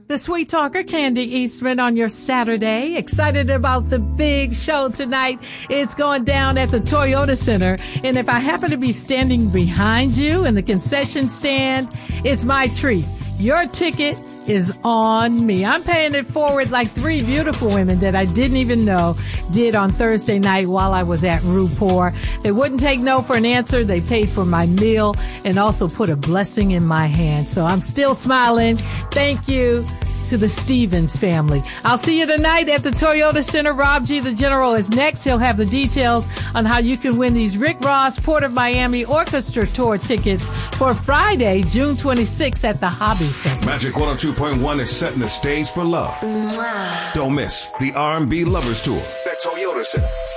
The Sweet Talker, Candy Eastman, on your Saturday. Excited about the big show tonight. It's going down at the Toyota Center. And if I happen to be standing behind you in the concession stand, it's my treat. Your ticket is on me. I'm paying it forward like three beautiful women that I didn't even know did on Thursday night while I was at RuPaul. They wouldn't take no for an answer. They paid for my meal and also put a blessing in my hand. So I'm still smiling. Thank you to the Stevens family. I'll see you tonight at the Toyota Center. Rob G, the General, is next. He'll have the details on how you can win these Rick Ross Port of Miami Orchestra Tour tickets for Friday, June 26th at the Hobby Center. Magic 102.1 is setting the stage for love. Don't miss the R&B Lovers Tour at Toyota Center.